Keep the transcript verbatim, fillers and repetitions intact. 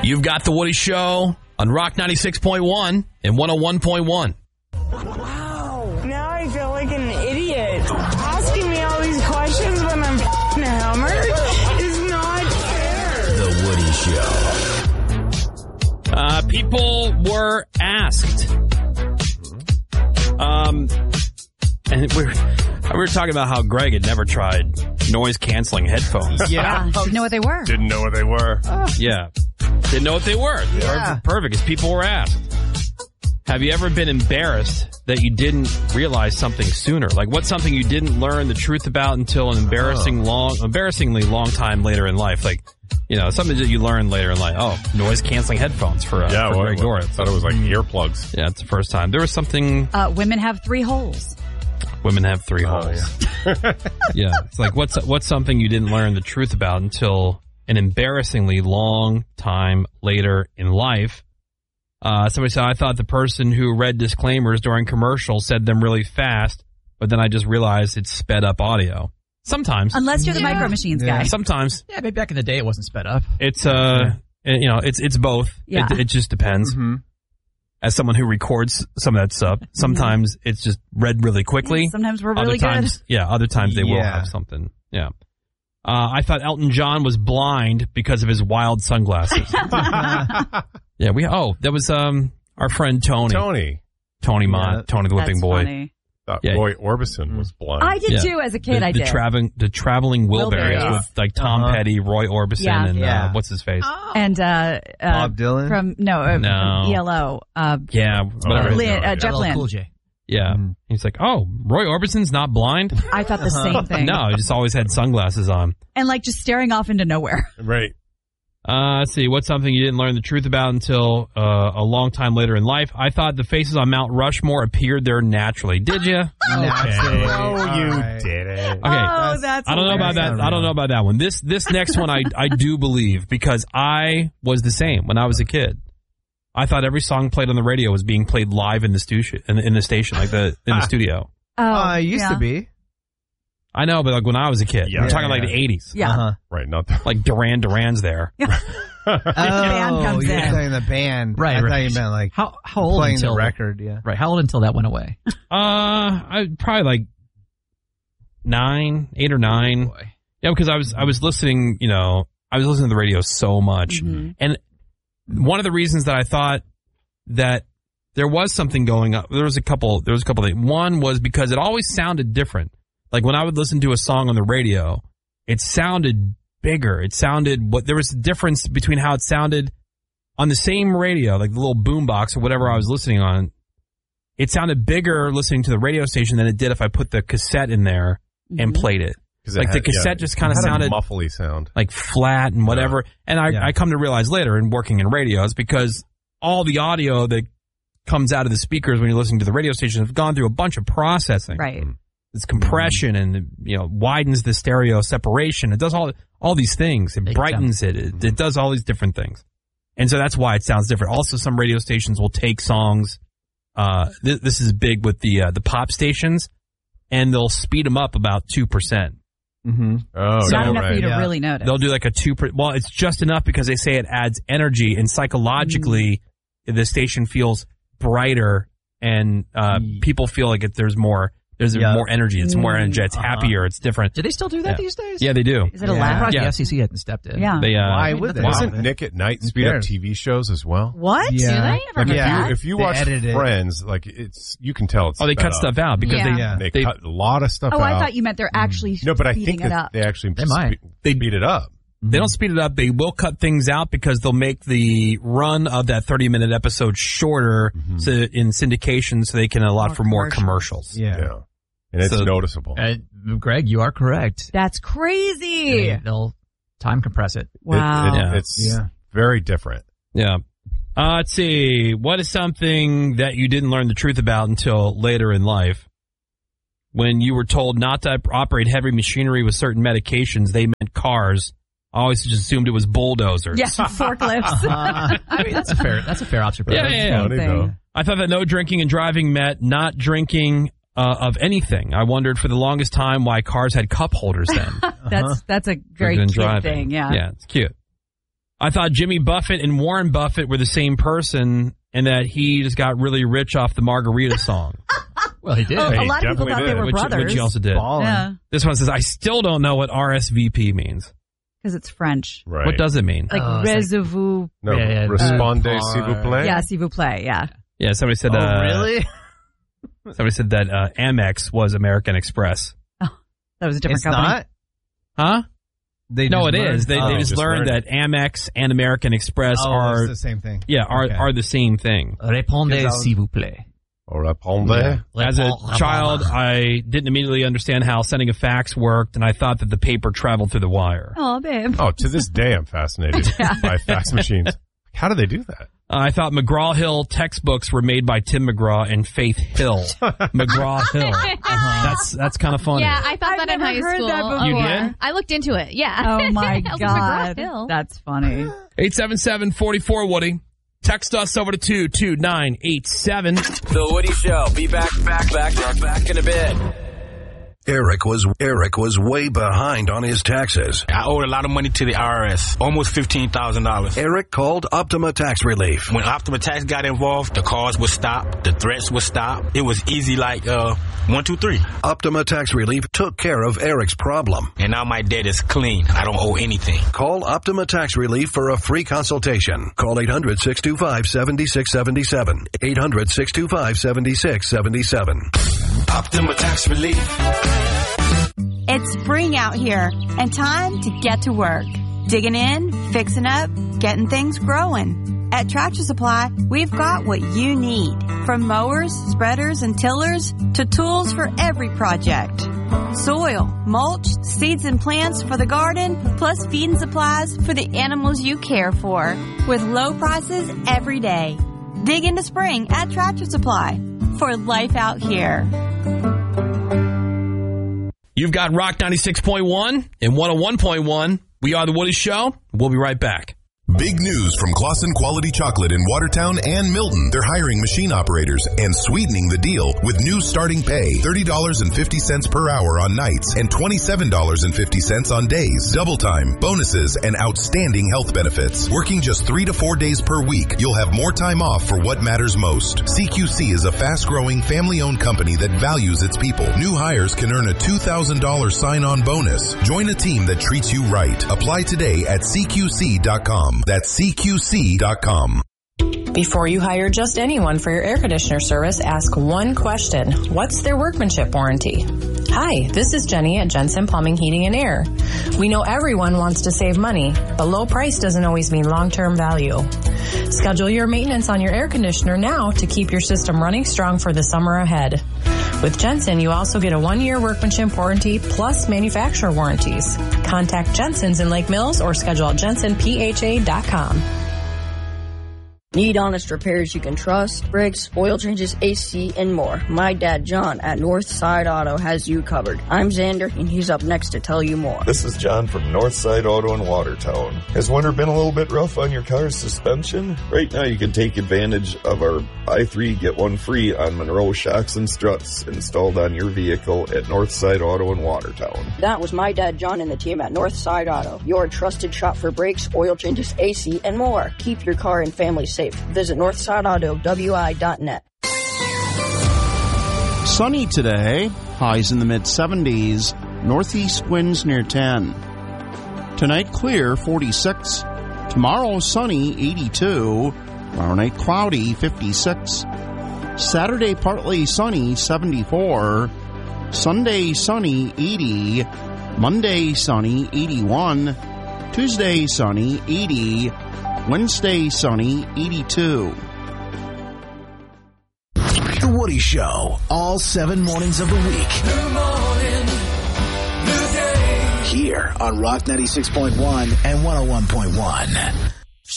You've got The Woody Show on Rock ninety-six point one and one oh one point one. Wow. Now I feel like an idiot. Asking me all these questions when I'm f***ing hammered is not fair. The Woody Show. Uh, people were asked. Um, and we were, we were talking about how Greg had never tried noise-canceling headphones. Yeah. Didn't know what they were. Didn't know what they were. Oh. Yeah. Didn't know what they were. They Yeah. were perfect, as people were asked. Have you ever been embarrassed that you didn't realize something sooner? Like, what's something you didn't learn the truth about until an embarrassing Oh. long, embarrassingly long time later in life? Like, you know, something that you learn later in life. Oh, noise-canceling headphones for, uh, Yeah, for well, Greg well, Dorff. I thought it was like earplugs. Yeah, it's the first time. There was something... Uh, women have three holes. Women have three Oh, holes. Yeah. It's like, what's what's something you didn't learn the truth about until an embarrassingly long time later in life? Uh, somebody said, I thought the person who read disclaimers during commercials said them really fast, but then I just realized it's sped up audio. Sometimes. Unless you're the Yeah. Micro Machines Yeah. guy. Sometimes. Yeah, maybe back in the day it wasn't sped up. It's, uh, you know, it's it's both. Yeah. It, it just depends. Mm-hmm. As someone who records some of that stuff, sometimes it's just read really quickly. Sometimes we're Other really times, good. yeah, other times they will Yeah. have something. Yeah. Uh, I thought Elton John was blind because of his wild sunglasses. Yeah, we, oh, that was, um, our friend Tony. Tony. Tony Mont, Yeah. Tony the Whipping That's Boy. funny. Thought Yeah. Roy Orbison was blind. I did Yeah. too as a kid. the, I the did. Traveling, the traveling Wilburys Wilburys. with like Tom Uh-huh. Petty, Roy Orbison, Yeah. and Yeah. uh, what's his face? and uh, uh, Bob Dylan? from no, uh, No. from E L O. Uh, Yeah, whatever. Oh, Lin- no, uh, yeah. Jeff L L Lynne. Cool J. Yeah, Mm. he's like, oh, Roy Orbison's not blind. I thought the same thing. No, he just always had sunglasses on. And like just staring off into nowhere. Right. Uh, let's see. What's something you didn't learn the truth about until uh, a long time later in life? I thought the faces on Mount Rushmore appeared there naturally. Did you? Naturally. No, All you right. didn't. Okay. Oh, that's I don't know about hilarious. that. I don't know about that one. This this next one I I do believe because I was the same when I was a kid. I thought every song played on the radio was being played live in the station in, in the station like the in the studio. Oh, Uh, it used yeah. to be. I know, but like when I was a kid, Yeah. I'm talking Yeah, like yeah. the eighties. Yeah. Uh-huh. Right, not the... Like Duran Duran's there. Oh, band comes you're in. saying the band. Right, I thought right. you meant like How how old playing until the record, yeah. Right, how old until that went away? Uh, I probably like nine, eight or nine. Boy. Yeah, because I was I was listening, you know, I was listening to the radio so much, Mhm. and one of the reasons that I thought that there was something going up, there was a couple, there was a couple things. One was because it always sounded different. Like when I would listen to a song on the radio, it sounded bigger. It sounded what there was a difference between how it sounded on the same radio, like the little boombox or whatever I was listening on. It sounded bigger listening to the radio station than it did if I put the cassette in there and Mhm. played it. 'Cause it Like the had- cassette yeah, just kind of it had a sounded muffly sound. like flat and whatever. And I, Yeah. I come to realize later in working in radio is because all the audio that comes out of the speakers when you're listening to the radio station have gone through a bunch of processing. Right. It's compression and, you know, widens the stereo separation. It does all all these things. It Big brightens it. It, it does all these different things. And so that's why it sounds different. Also, some radio stations will take songs. Uh, th- this is big with the uh, the pop stations, and they'll speed them up about two percent. Mm-hmm. Oh, Not yeah, enough for right. you to Yeah. really notice. They'll do like a two. Per, well, it's just enough because they say it adds energy, and psychologically, the station feels brighter, and uh, Ye- people feel like it, there's more. There's Yeah. more energy. It's more Mm. energy. It's Uh-huh. happier. It's different. Do they still do that Yeah. these days? Yeah, they do. Is it a Yeah. I'm lab? surprised Yeah. the F C C hadn't stepped in. Yeah. They. Uh, Why I mean, would nothing they? wrong Wasn't with it. Nick at Night Who speed up cares? T V shows as well? What? Yeah. Do they? Never Like heard if Yeah. you if you They watch edit it. Friends, like it's you can tell it's oh, they sped cut up. stuff out because Yeah. they Yeah. They, they cut a lot of stuff Oh, out. I thought you meant they're actually no, but I speeding think it that up. they actually They might. spe- they beat it up. They don't speed it up. They will cut things out because they'll make the run of that thirty minute episode shorter Mhm. so in syndication so they can allot More for more commercials. commercials. Yeah. Yeah, and it's So- noticeable. Uh, Greg, you are correct. That's crazy. They, they'll time compress it. Wow. It, it, Yeah. It's Yeah. very different. Yeah. Uh, let's see. What is something that you didn't learn the truth about until later in life? When you were told not to op- operate heavy machinery with certain medications, they meant cars. I always just assumed it was bulldozers. Yeah, forklifts. I mean, that's a fair. That's a fair observation. Yeah, yeah, yeah. Funny, thing. though. I thought that no drinking and driving meant not drinking uh, of anything. I wondered for the longest time why cars had cup holders then. That's that's a very Than cute driving. thing. Yeah. Yeah, it's cute. I thought Jimmy Buffett and Warren Buffett were the same person and that he just got really rich off the Margarita song. Well, he did. Oh, He a lot of people definitely thought they did. were which, brothers. which he also did. Ballin'. Yeah, This one says, I still don't know what R S V P means. because it's French. Right. What does it mean? Like Oh, it's like- reservoir. No, Yeah, yeah, respondez, uh, s'il vous plaît. Yeah, s'il vous plaît. Yeah. Yeah, somebody said. Oh, uh, really? Somebody said that uh, Amex was American Express. That was a different It's company. not. Huh? They No, just it learned- is. They, oh. they just, just learned learned that Amex and American Express Oh, are it's the same thing. yeah are Okay. are the same thing. Répondez, Because I was- s'il vous plaît. Au répondez. As a Répond- child, I didn't immediately understand how sending a fax worked, and I thought that the paper traveled through the wire. Oh, babe. Oh, to this day, I'm fascinated by fax machines. How do they do that? Uh, I thought McGraw-Hill textbooks were made by Tim McGraw and Faith Hill. McGraw-Hill. Uh-huh. That's that's kind of funny. Yeah, I thought I've that in never high heard school. that before. You did? I looked into it. Yeah. Oh my I was like, God. McGraw-Hill. That's funny. eight seven seven, four four, Woody. Text us over to two two nine eight seven. The Woody Show. Be back, back, back, back, back in a bit. Eric was Eric was way behind on his taxes. I owed a lot of money to the I R S, almost fifteen thousand dollars. Eric called Optima Tax Relief. When Optima Tax got involved, the calls would stop, the threats would stop. It was easy like uh, one, two, three. Optima Tax Relief took care of Eric's problem. And now my debt is clean. I don't owe anything. Call Optima Tax Relief for a free consultation. Call eight hundred, six two five, seven six seven seven. eight hundred, six two five, seven six seven seven. Optima Tax Relief. It's spring out here and time to get to work. Digging in, fixing up, getting things growing. At Tractor Supply, we've got what you need. From mowers, spreaders, and tillers to tools for every project. Soil, mulch, seeds and plants for the garden, plus feeding supplies for the animals you care for. With low prices every day. Dig into spring at Tractor Supply for life out here. You've got Rock ninety-six point one and one oh one point one. We are The Woody Show. We'll be right back. Big news from Clausen Quality Chocolate in Watertown and Milton. They're hiring machine operators and sweetening the deal with new starting pay, thirty dollars and fifty cents per hour on nights and twenty-seven dollars and fifty cents on days. Double time, bonuses, and outstanding health benefits. Working just three to four days per week, you'll have more time off for what matters most. C Q C is a fast-growing, family-owned company that values its people. New hires can earn a two thousand dollars sign-on bonus. Join a team that treats you right. Apply today at C Q C dot com. That's C Q C dot com. Before you hire just anyone for your air conditioner service, ask one question. What's their workmanship warranty? Hi, this is Jenny at Jensen Plumbing, Heating, and Air. We know everyone wants to save money, but low price doesn't always mean long-term value. Schedule your maintenance on your air conditioner now to keep your system running strong for the summer ahead. With Jensen, you also get a one-year workmanship warranty plus manufacturer warranties. Contact Jensen's in Lake Mills or schedule at jensen p h a dot com. Need honest repairs you can trust? Brakes, oil changes, A C, and more. My dad, John, at Northside Auto has you covered. I'm Xander, and he's up next to tell you more. This is John from Northside Auto in Watertown. Has winter been a little bit rough on your car's suspension? Right now you can take advantage of our buy three, get one free on Monroe shocks and struts installed on your vehicle at Northside Auto in Watertown. That was my dad, John, and the team at Northside Auto, your trusted shop for brakes, oil changes, A C, and more. Keep your car and family safe. Visit northside auto w i dot net. Sunny today, highs in the mid seventies, northeast winds near ten. Tonight clear, forty-six. Tomorrow sunny, eighty-two. Tomorrow night cloudy, fifty-six. Saturday partly sunny, seventy-four. Sunday sunny, eighty. Monday sunny, eighty-one. Tuesday sunny, eighty. Wednesday sunny, eighty-two. The Woody Show, all seven mornings of the week. New morning, new day. Here on Rock ninety-six point one and one oh one point one.